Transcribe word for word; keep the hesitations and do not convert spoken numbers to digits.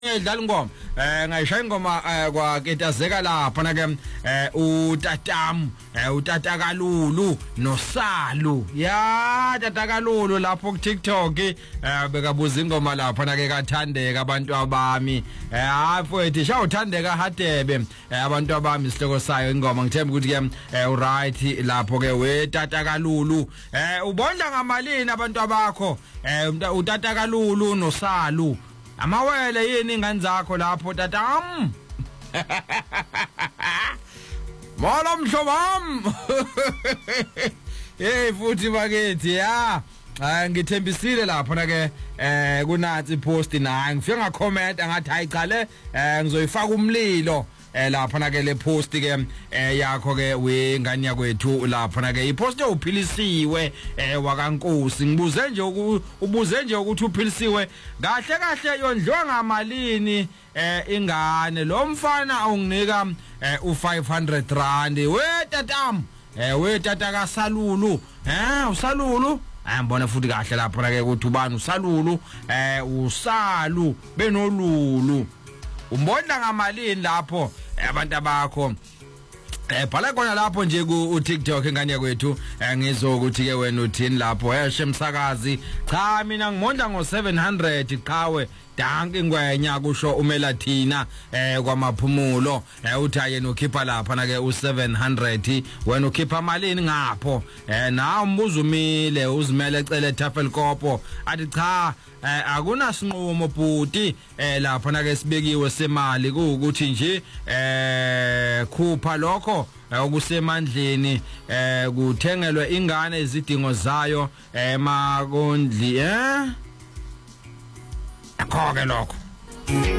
Edlala ingoma eh ngayishaya ingoma kwa Ketazeka lapha na ke utatam utata Kalulu noSalu ya tata Kalulu lapho ku TikTok bekabuza ingoma lapha na ke kathandeka abantu abami eh afethu sha uthandeka hadebe abantu abami sihloko sayo ingoma ngithemba ukuthi ke u right lapho ke we tata Kalulu eh ubondla ngamalini abantu abakho eh utata Kalulu noSalu amawele yini ingane zakho lapho tatam Mola mhlobam hey futhi bakethi ya ngithembisile lapho na ke eh kunathi post na ngifike ngacomment ngathi hayi cha le ngizoyifaka umlilo eh lapha na ke le post ke eh yakho ke wengane yakwethu lapha na ke ipost uphilisiwe eh wakaNkosi ngibuze nje ubuze nje ukuthi uphilisiwe kahle kahle yondliwa ngamalini eh ingane lo mfana awunginika u five hundred rand we tatam eh we tata kaSalulu eh uSalulu ayibona futhi kahle lapha na ke ukuthi ubani uSalulu eh uSalu benolulu umbondla ngamalini lapho abantu abakho eh bhala khona lapho nje ku TikTok ingane yakwethu ngizwe ukuthi ke wena uthini lapho eshe msakazi cha mina ngimondla ngo seven hundred qawe danke ngwenya kusho umelathina eh kwamaphumulo eh uthi ayena ukhipha lapha na ke u seven hundred wena ukhipha malini ngapho eh na umbuzo umile uzimele ecele Tafelkopo athi cha akuna sinqumo bhuti eh lapha na ke sibekiwe semali ukuthi nje eh khupha lokho okusemandleni eh kuthengelwe ingane izidingo zayo emakondli eh akho ke lokho